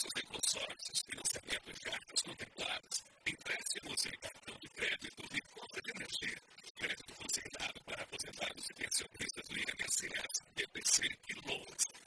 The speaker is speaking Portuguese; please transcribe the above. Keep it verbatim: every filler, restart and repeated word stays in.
bancos e consórcios, financiamento de cartas contempladas, empréstimos e